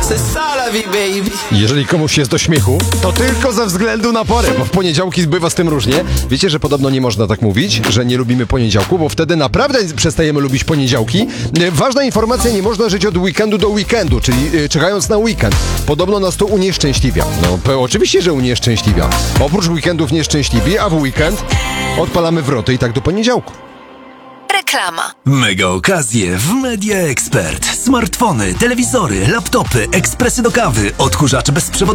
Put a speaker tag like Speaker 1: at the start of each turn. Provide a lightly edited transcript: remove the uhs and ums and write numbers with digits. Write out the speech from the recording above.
Speaker 1: Jeżeli komuś jest do śmiechu, to tylko ze względu na porę, bo w poniedziałki bywa z tym różnie. Wiecie, że podobno nie można tak mówić, że nie lubimy poniedziałku, bo wtedy naprawdę przestajemy lubić poniedziałki. Ważna informacja, nie można żyć od weekendu do weekendu, czyli czekając na weekend. Podobno nas to unieszczęśliwia. No, oczywiście, że unieszczęśliwia. Oprócz weekendów nieszczęśliwi, a w weekend odpalamy wroty i tak do poniedziałku.
Speaker 2: Reklama.
Speaker 3: Mega okazje w Media Expert. Smartfony, telewizory, laptopy, ekspresy do kawy, odkurzacze bezprzewodowe.